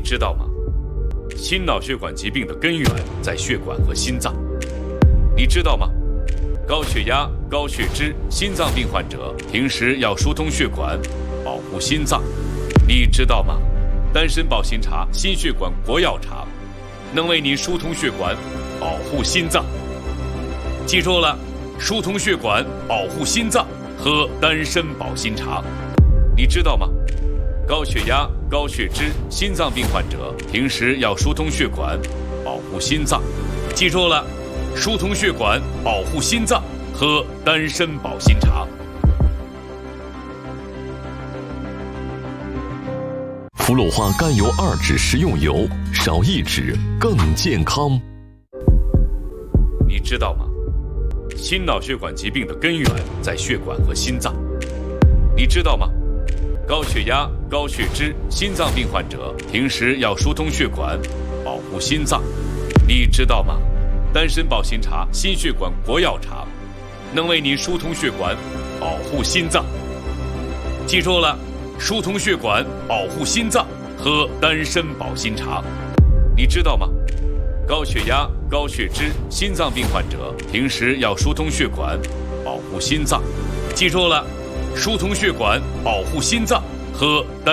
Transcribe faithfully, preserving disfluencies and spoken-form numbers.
知道吗？心脑血管疾病的根源在血管和心脏。你知道吗？高血压、高血脂、心脏病患者平时要疏通血管，保护心脏。你知道吗？丹参保心茶，心血管国药茶，能为你疏通血管，保护心脏。记住了，疏通血管，保护心脏，喝丹参保心茶。你知道吗？高血压、高血脂、心脏病患者平时要疏通血管，保护心脏。记住了，疏通血管，保护心脏，喝丹参保心茶。 福鲁化甘油二酯食用油，少一酯更健康。 你知道吗？心脑血管疾病的根源在血管和心脏。你知道吗？高血压、高血脂、心脏病患者平时要疏通血管，保护心脏。你知道吗？丹参保心茶，心血管国药茶，能为你疏通血管，保护心脏。记住了，疏通血管，保护心脏，喝丹参保心茶。你知道吗？高血压、高血脂、心脏病患者平时要疏通血管，保护心脏。记住了，疏通血管，保护心脏，喝丹